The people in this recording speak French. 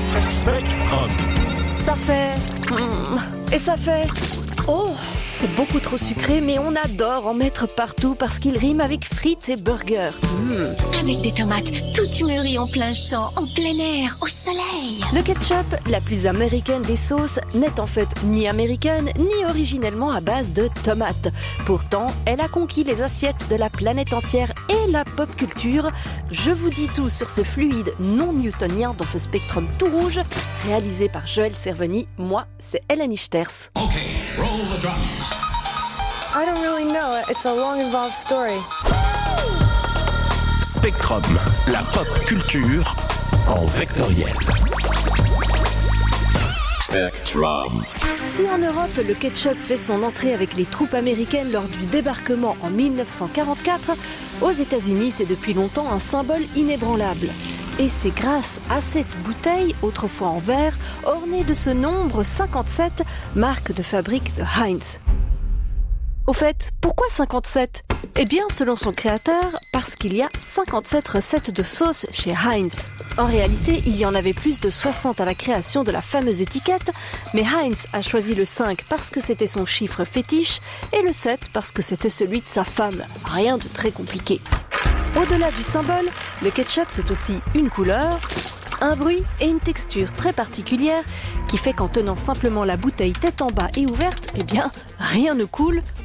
Spectrum. Ça fait... Et ça fait... Oh, c'est beaucoup trop sucré, mais on adore en mettre partout parce qu'il rime avec frites et burgers. Avec des tomates toutes mûries en plein champ, en plein air, au soleil. Le ketchup, la plus américaine des sauces, n'est en fait ni américaine, ni originellement à base de tomates. Pourtant, elle a conquis les assiettes de la planète entière et la pop culture. Je vous dis tout sur ce fluide non newtonien dans ce spectrum tout rouge, réalisé par Joël Cerveny. Moi, c'est Hélène Ichters. Okay, roll the drums. I don't really know. It's a long, involved story. Spectrum, la pop culture en vectoriel. Spectrum. Si en Europe, le ketchup fait son entrée avec les troupes américaines lors du débarquement en 1944, aux États-Unis, c'est depuis longtemps un symbole inébranlable. Et c'est grâce à cette bouteille, autrefois en verre, ornée de ce nombre 57, marque de fabrique de Heinz. Au fait, pourquoi 57 ? Eh bien, selon son créateur, parce qu'il y a 57 recettes de sauce chez Heinz. En réalité, il y en avait plus de 60 à la création de la fameuse étiquette, mais Heinz a choisi le 5 parce que c'était son chiffre fétiche et le 7 parce que c'était celui de sa femme. Rien de très compliqué. Au-delà du symbole, le ketchup c'est aussi une couleur, un bruit et une texture très particulière qui fait qu'en tenant simplement la bouteille tête en bas et ouverte, eh bien, rien ne coule